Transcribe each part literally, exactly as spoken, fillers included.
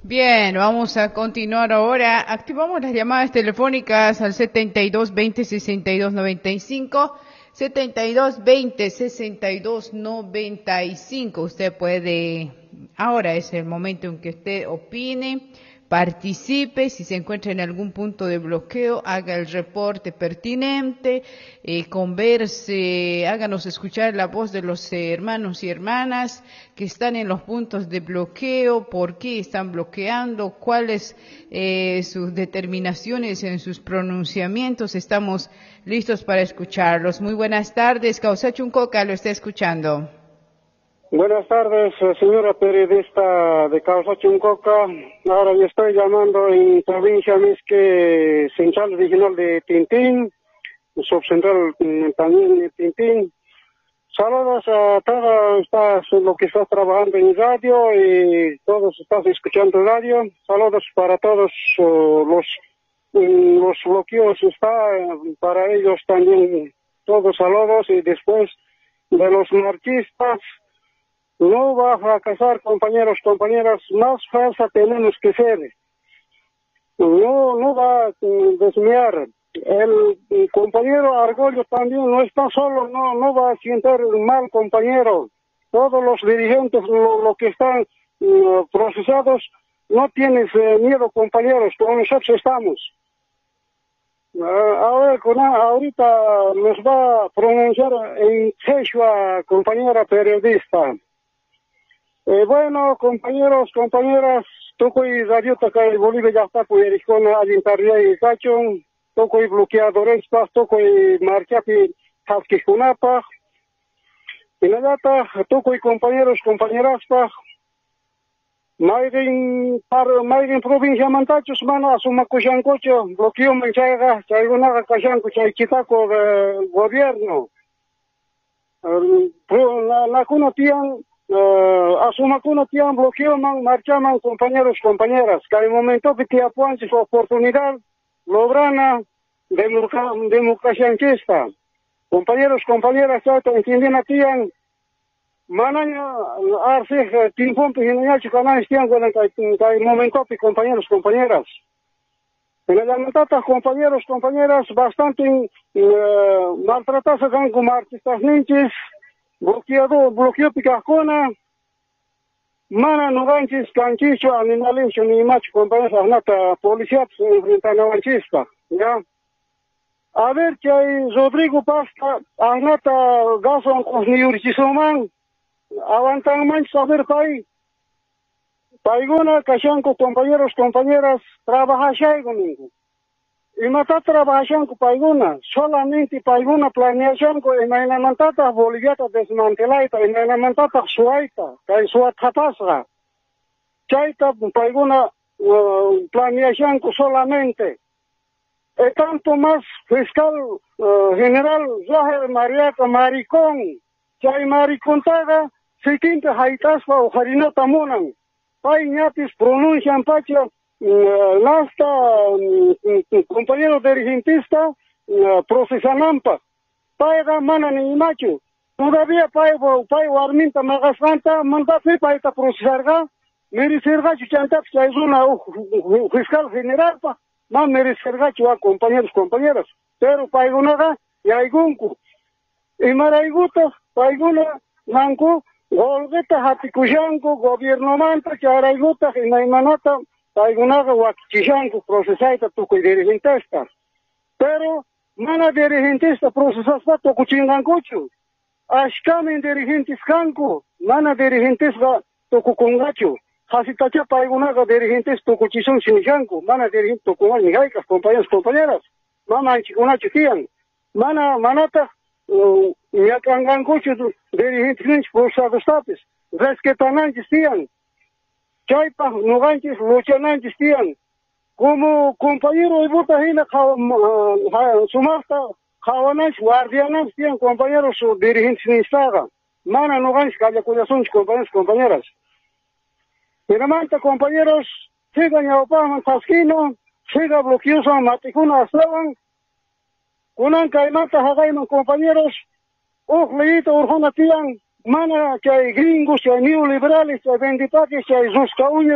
Bien, vamos a continuar ahora. Activamos las llamadas telefónicas al setenta y dos veinte sesenta y dos noventa y cinco, setenta y dos veinte sesenta y dos noventa y cinco. Usted puede, ahora es el momento en que usted opine, participe, si se encuentra en algún punto de bloqueo, haga el reporte pertinente, eh, converse, háganos escuchar la voz de los eh, hermanos y hermanas que están en los puntos de bloqueo, por qué están bloqueando, cuáles eh, sus determinaciones en sus pronunciamientos. Estamos listos para escucharlos. Muy buenas tardes, Causa Chuncoca, lo está escuchando. Buenas tardes, señora periodista de Causa Chuncoca. Ahora yo estoy llamando en provincia Misque, central regional de Tintín, subcentral también de Tintín. Saludos a todos está, lo que está trabajando en radio y todos están escuchando radio. Saludos para todos uh, los, um, los bloqueos, está para ellos también todos saludos. Y después de los marchistas, no va a fracasar, compañeros, compañeras, más fuerza tenemos que ser. No, no va a desviar. El, el compañero Argollo también no está solo, no, no va a sentir mal, compañero. Todos los dirigentes, lo, lo que están uh, procesados, no tienes eh, miedo, compañeros, con nosotros estamos. Uh, ahora, con, ahorita nos va a pronunciar en quechua, compañera periodista. Eh, bueno, compañeros, compañeras, tocoy radio takay Bolivia ya está pues ericona alintaria y cachon, tocoy bloqueadores, tocoy marchapi haski kunapa, y nada, tocoy compañeros, compañeras, pa, mayrin par mayrin provincia mantachos mana asuma kushancocho, bloqueo manchaiga, chayguna kashanco chay chitaco de gobierno. La la kuna tian Uh, asuma que uno tiene bloqueo, man, marchaman, compañeros, compañeras, que al momento que te apuan su oportunidad, logran democracia anchista. Compañeros, compañeras, entienden a tian, mananya, arce, timpón, pijinaya, chicanan, estian, que al momento que compañeros, compañeras. En el amentata, compañeros, compañeras, bastante uh, maltratados con artistas ninches, bloqueado, bloqueo picacona, mana no ganchis, canchicho, animales, ni macho, compañeros, nata, policía, enfrentan a ganchista, ya. A ver, que hay Rodrigo Pasta, nata, gaso, ni urchisoman, avantan manchas, a ver, paí. Paigona, cachanco, compañeros, compañeras, trabaja shaigoningo. Y mata trabajan con paiguna, solamente paiguna planeación con en la mantata boliviata desmantelaita, en la mantata suaita, que suatatasa. Chaita paiguna uh, planeación solamente. Y tanto más fiscal uh, general Zahir Mariata Maricón, chay maricontaga, se quinta haitaspa o harinota monan. Paiñatis pronuncian pacha. Uh, lasta uh, compañero dirigentista uh, procesanampa paiga mana ni macho todavía paigo paigo arminta magasanta manda fe paita procesarga merecerga chuchanta es una uh, fiscal general pa ma merecerga chua compañeros compañeras pero paigo nada y aigunku y maraiguta paiguna nanku golgeta hatikushanku gobierno manta charaiguta y naimanata Paigunaga wakichishanku procesaita tukuy dirigentista. Pero mana dirigentista procesasta tukuchingankuchu. Ashkamin dirigentes kanku, mana dirigentista tukukungachu. Hasitacha paigunaga dirigentes tukuchishun sinishanku, mana dirigentes tukungan nigaikas, compañeros, compañeras. Mama anchikunachu tian. Mana manata nyakangankuchu dirigentes procesastapis. Resketananchis tian. Chaypa, nuganchis, luchananchis tiyan. Como compañero y bota hina sumasta, jawananchis, guardiananchis tiyan, compañeros dirigentes ni saga. Mana nuganchis, callacuyasunchis, compañeros, compañeras. Pinamanta, compañeros, sigan yaupaman tasquino, siga bloqueoso maticuna aslavan. Kunan kaimanta hagayman, compañeros, uj leíto urjona tiyan, mana que hay gringos, que hay neoliberales, que hay bendipaques, que hay ruscaúñas,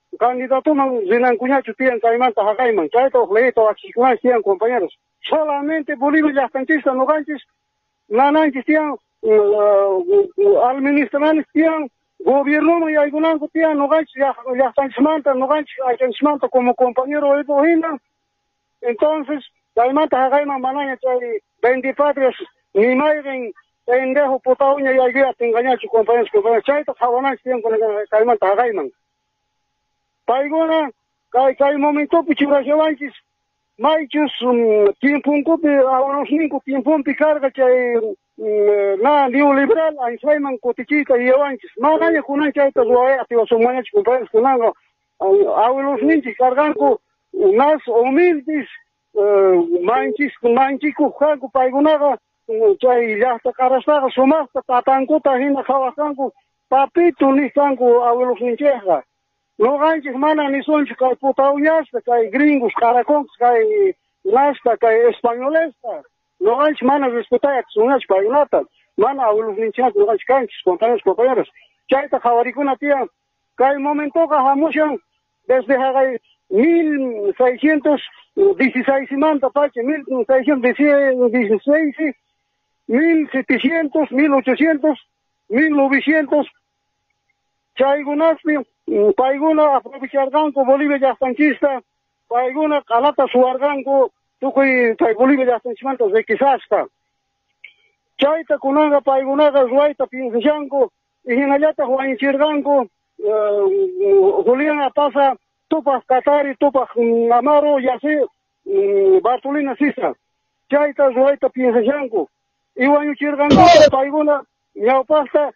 candidato man zinan cuñacho tienen caimanta hagaiman, chaito fleito achiclan tienen compañeros. Solamente Bolivia llaqtanchista no ganchis, nananchis tienen administradores tienen gobierno y algunas tienen no ganchis llaqtanchis manta, no ganchis aychanchis manta como compañero de Bojina. Entonces, caimanta hagaiman manaña chay veintipatrias ni maigen pendejo putauña y ayuda a engañar sus compañeros compañeros. Chaito jabonas tienen con caimanta hagaiman. Paigona, kay kay momento pichura llevanchis, maichus tiempun kupi, ahora cinco tiempun picarga chay na neoliberal, ainsaiman kotichita llevanchis. Mananya kunan chayta zuaya, tiwa sumañach compañeros kunanga, abuelos ninchis carganku, nas humildes, manchis, manchiku, janku paigonaga, chay llasta carastaga, sumasta, tatankuta, hina jawakanku, papito niskanku, abuelos nincheja. No ganches mana ni son kay putauñasta, kay gringos, caracons, kay nasta, kay españolesta. No ganches mana respetar sunas pagunata. Mana abuelos ninchas, no ganches canchis, compañeros, compañeros. Chaita javaricuna tía, kay momento ka hamushan, desde hagay mil seiscientos dieciséis manta pache, mil seiscientos dieciséis, mil setecientos, mil ochocientos, mil novecientos, chaygunaspi, paiguna aprovecharganko Bolivia llaqtanchista, paiguna calata suarganko, tukuy kay Bolivia llaqtanchimanta requisasta. Chayta kunanga paigunaga ruayta piensashanko, y hinallata huañichirganko, Juliana pasa, tupas Catari, tupas Amaro, y así, Bartolina Sisa. Chayta ruayta piensashanko, y huañichirganko paiguna, ñaupasta,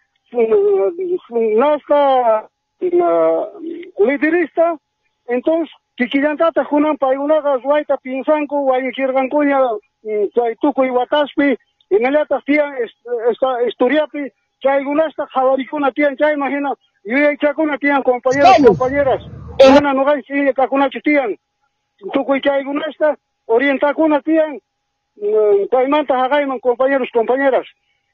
nasta liderista, entonces chiquillantata junan paigunaga ruayta pinsanku wañichirgankuña chay tukuy wataspi inallata tiyan esturiapi chaygunasta jawarikuna tiyan chay imagina yuyaychakuna tiyan compañeros compañeras mana nuqanchik kakunachu tiyan tukuy chaygunasta orientakuna tiyan paymanta hagayman compañeros compañeras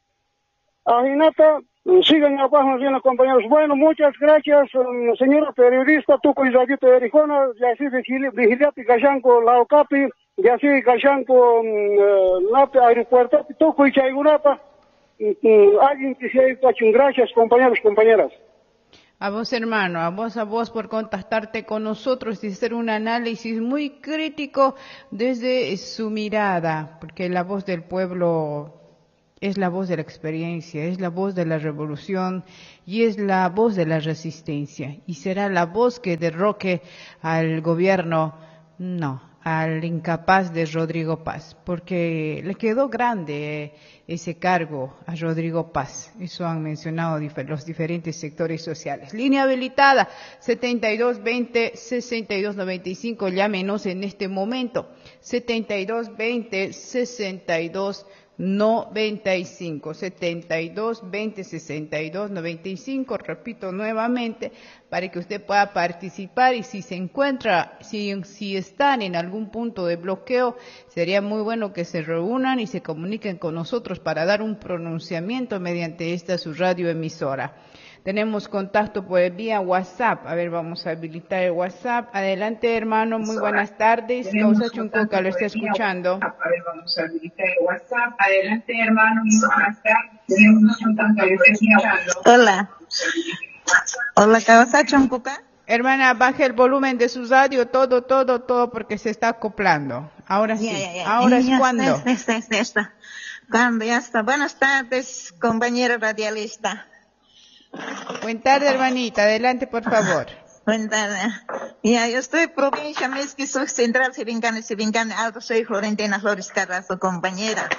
ajinata. Sigan abajo, bien, compañeros. Bueno, muchas gracias, señora periodista, Tuco y Radio Erijona, y así vigilante Gashanko, Laucapi, y así Gashanko, Nape, Aeropuerto, Tuco y Chaygunapa. Alguien que se haya hecho, gracias, compañeros, compañeras. A vos, hermano, a vos, a vos por contactarte con nosotros y hacer un análisis muy crítico desde su mirada, porque la voz del pueblo es la voz de la experiencia, es la voz de la revolución y es la voz de la resistencia. Y será la voz que derroque al gobierno, no, al incapaz de Rodrigo Paz, porque le quedó grande ese cargo a Rodrigo Paz. Eso han mencionado los diferentes sectores sociales. Línea habilitada setenta y dos veinte, sesenta y dos noventa y cinco. Llámenos en este momento. setenta y dos veinte, sesenta y dos noventa y cinco, setenta y dos veinte, sesenta y dos noventa y cinco, repito nuevamente, para que usted pueda participar y si se encuentra, si, si están en algún punto de bloqueo, sería muy bueno que se reúnan y se comuniquen con nosotros para dar un pronunciamiento mediante esta su radioemisora. Tenemos contacto por el vía WhatsApp. A ver, vamos a habilitar el WhatsApp. Adelante, hermano. Muy buenas tardes. Causa Chuncuca, lo está escuchando. A ver, vamos a habilitar el WhatsApp. Adelante, hermano. Muy buenas tardes. Tenemos Chuncuca, lo está escuchando. Hola. Hola, Causa Chuncuca. Hermana, baje el volumen de su radio, todo, todo, todo, porque se está acoplando. Ahora sí. Ya, ya, ya. Ahora ya, es cuando. Ya está, ya está. Cuando ya está. Buenas tardes, compañero radialista. Buenas tardes, hermanita. Adelante, por favor. Buenas tardes. Ya, yo estoy provincia Misqui, soy central, Sirincane, Sirincane, Alto, soy Florentina Flores Carrasco, compañera.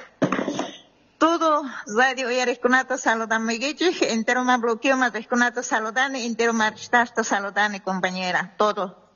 Todo radio y Aresconato saludame, entero más bloqueo, más Aresconato saludane, entero más Tasto saludane, compañera. Todo.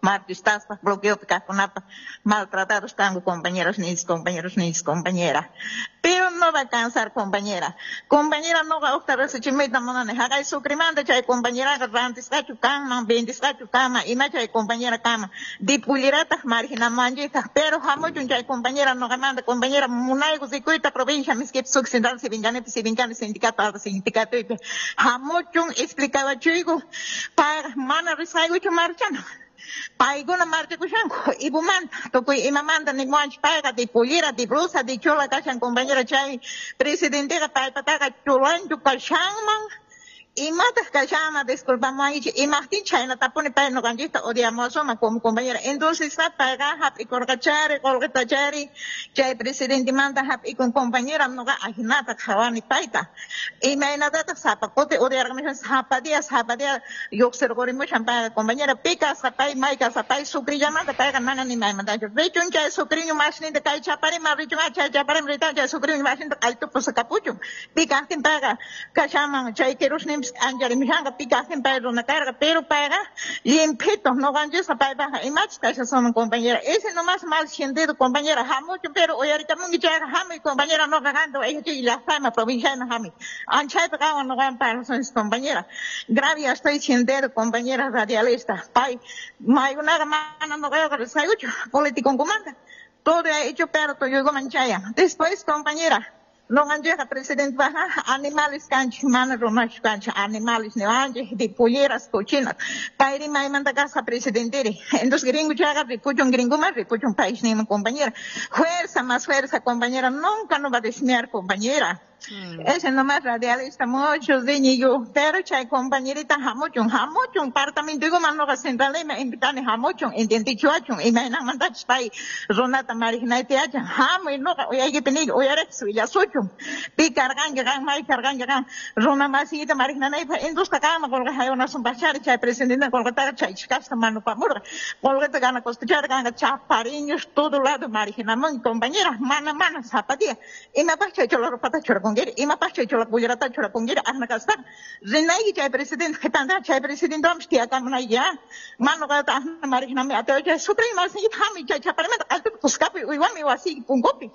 marchistas, bloqueo, picaconapa, maltratados con compañeros ni compañeros ni compañeras. Pero no va a cansar, compañera. Compañera no va a optar a su chimita monane. Haga su crimante, chay compañera garante está chucama, bien está chucama, y no chay compañera cama. Di puliratas, margina manjitas, pero jamuchun chay compañera no ganando, compañera munaigo de cuita provincia, mis que succedan se vingane, se vingane sindicato, sindicato, jamuchun explicaba chuigo, para mana risaigo chumarchano. Paiguna marcha kushanko, ibuman, toko imamanda ni guanch paiga di pulira, di brusa, di chola kashan compañera chay, presidente ka pai pataka chulan tu kashangman, imatas kashama, disculpa maichi, imahtin chay na tapone pai no ganjista odiamos ma como compañera, entonces está paiga hap y korgachari, korgatachari, chay presidente manda hap y con compañera no ga ahinata khawani paita, y me nada sapacote odiargamishan sapadia, sapadia, yo observo mucho para compañera pica, sapai, maica, sapai, sukri llamada paiga nana ni mai manda, rechun chay sukri no más ni de kai chapari, marichu chay chapari, rita chay sukri no más ni de kai tu pues capucho, pica tin paiga, kashama, chay keros ni anjari mihanga pica sin pero na carga pero paga limpito no ganjes a paga y más casi son compañera ese nomás mal sentido compañera jamucho pero hoy ahorita muy chaga jami compañera no ganando ella y la fama provincia no jami anchay paga no gan para son compañera grave estoy sentido compañera radialista pai mai una mana no veo que sai mucho político en comanda todo ha hecho pero to yo manchaya después compañera no anja presidente baja animales cancha mana romash cancha animales ne anja de polleras cochinas pairi mai manda casa presidente entonces gringo chaga repucho un gringo más repucho un país ni compañera fuerza más fuerza compañera nunca no va a desmear compañera Hmm. Ese nomás radialista muchos de niños, pero chay compañerita jamuchun, jamuchun, apartamento digo mano que central me invitan jamuchun, entiende chuachun, y me han mandado pai, ronata marigna te hacha, jamu y no, hoy hay que pedir, hoy haré su ya suchun, pi cargan, llegan, mai cargan, llegan, rona masita marigna ne, en dos cacama, con que hay una sombachar, chay presidente, con que está chay chicasta mano pa murga, con que te gana costar, gana chapariños, todo lado marigna, mon compañera, mana, mana, zapatilla, y me pasa hecho la ropa tachora con y me pasa hecho la pullera tachora con gira, hazme castar, renai chay presidente, que tanta chay presidente, vamos tía, camuna ya, mano que está marigna, me ateo chay suprema, así, jami, chay chaparamento, alto, pues capi, igual me va así, pungopi.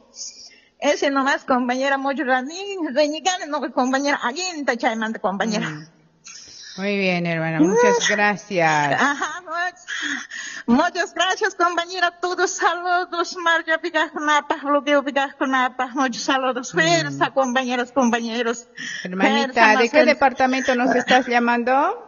Ese nomás compañera mucho rani, reñigane, no compañera, alguien chay manda compañera. Mm. Muy bien, hermana, muchas gracias. Ajá, muchas, muchas gracias, compañera. Todos saludos, María Picajonapa, Bloqueo Picajonapa, muchos saludos. Fuerza, mm. compañeros, compañeros. Hermanita, Fuerza, ¿de qué departamento nos estás llamando?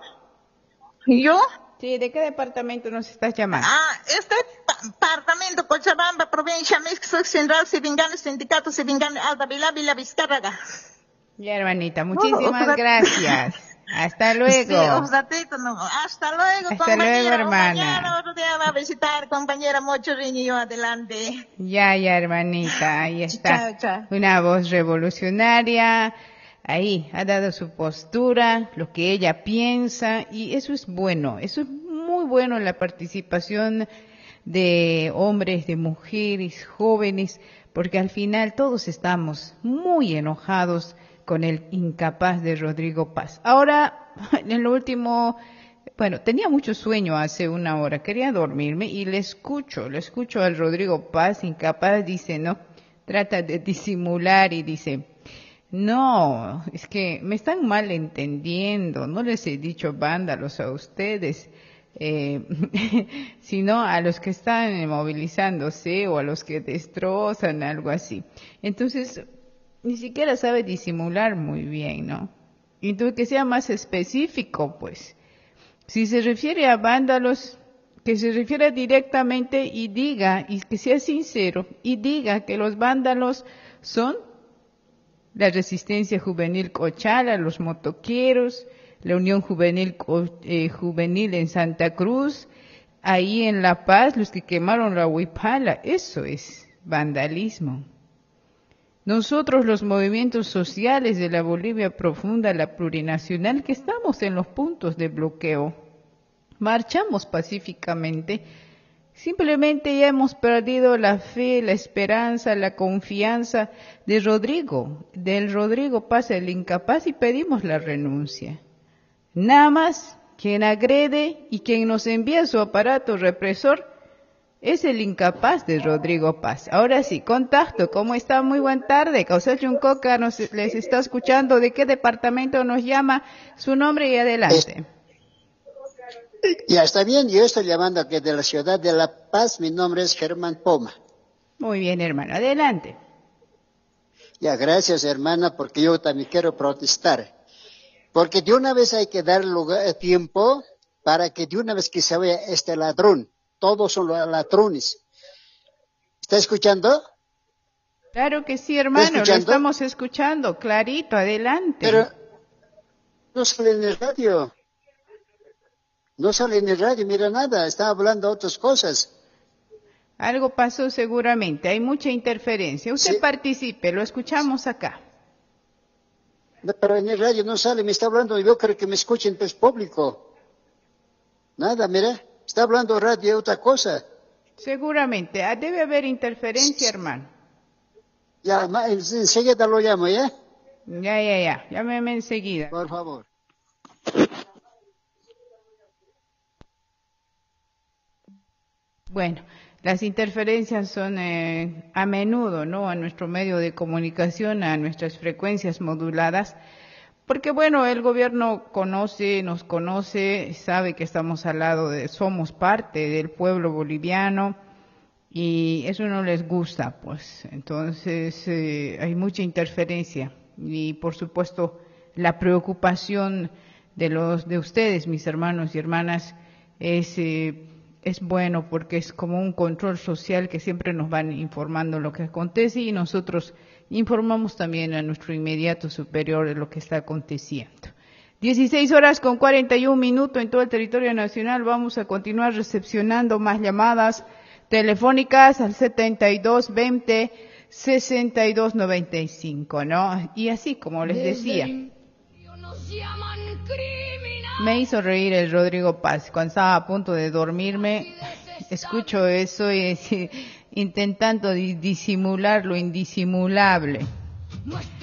¿Yo? Sí, ¿de qué departamento nos estás llamando? Ah, este departamento, Cochabamba, provincia, México Central, Sibingane, Sindicato, Sibingane, Alta Vila, Vila Vizcarra. Ya, hermanita, muchísimas oh, gracias. Hasta luego. Sí, no. Hasta luego, Hasta compañera. luego, hermana. Mañana otro día va a visitar, compañera Mocho Riño, adelante. Ya, ya, hermanita, ahí está. Chao, chao. Una voz revolucionaria. Ahí ha dado su postura, lo que ella piensa, y eso es bueno. Eso es muy bueno, la participación de hombres, de mujeres, jóvenes, porque al final todos estamos muy enojados con el incapaz de Rodrigo Paz. Ahora, en lo último, bueno, tenía mucho sueño hace una hora, quería dormirme y le escucho, le escucho al Rodrigo Paz, incapaz, dice, no, trata de disimular y dice, no, es que me están mal entendiendo, no les he dicho vándalos a ustedes, eh, sino a los que están movilizándose o a los que destrozan, algo así. Entonces, ni siquiera sabe disimular muy bien, ¿no? Y entonces que sea más específico, pues. Si se refiere a vándalos, que se refiera directamente y diga, y que sea sincero, y diga que los vándalos son la Resistencia Juvenil Cochala, los motoqueros, la Unión Juvenil, eh, Juvenil en Santa Cruz, ahí en La Paz, los que quemaron la huipala, eso es vandalismo. Nosotros, los movimientos sociales de la Bolivia profunda, la plurinacional, que estamos en los puntos de bloqueo, marchamos pacíficamente, simplemente ya hemos perdido la fe, la esperanza, la confianza de Rodrigo, del Rodrigo Paz, el incapaz, y pedimos la renuncia. Nada más Quien agrede y quien nos envía su aparato represor es el incapaz de Rodrigo Paz. Ahora sí, contacto, ¿cómo está? Muy buena tarde. Causal Chuncoca nos les está escuchando. ¿De qué departamento nos llama? Su nombre y adelante. Eh, ya está bien, yo estoy llamando aquí de la ciudad de La Paz. Mi nombre es Germán Poma. Muy bien, hermano, adelante. Ya, gracias, hermana, porque yo también quiero protestar. Porque de una vez hay que dar lugar, tiempo para que de una vez que se vea este ladrón. Todos son ladrones. ¿Está escuchando? Claro que sí, hermano, lo estamos escuchando, clarito, adelante. Pero no sale en el radio. No sale en el radio, mira nada, está hablando otras cosas. Algo pasó seguramente, hay mucha interferencia. Usted sí. Participe, lo escuchamos acá. No, pero en el radio no sale, me está hablando, yo creo que me escuchen, pues público. Nada, mira. Está hablando radio otra cosa. Seguramente. Debe haber interferencia, hermano. Ya, enseguida lo llamo, ¿ya? Ya, ya, ya. Llámeme enseguida. Por favor. Bueno, las interferencias son eh, a menudo, ¿no? A nuestro medio de comunicación, a nuestras frecuencias moduladas. Porque bueno, el gobierno conoce, nos conoce, sabe que estamos al lado de, somos parte del pueblo boliviano y eso no les gusta, pues. Entonces eh, hay mucha interferencia y por supuesto la preocupación de los de ustedes, mis hermanos y hermanas, es eh, es bueno porque es como un control social que siempre nos van informando lo que acontece y nosotros informamos también a nuestro inmediato superior de lo que está aconteciendo. dieciséis horas con cuarenta y un minutos en todo el territorio nacional. Vamos a continuar recepcionando más llamadas telefónicas al setenta y dos veinte sesenta y dos noventa y cinco, ¿no? Y así como les decía, me hizo reír el Rodrigo Paz. Cuando estaba a punto de dormirme, escucho eso y intentando disimular lo indisimulable.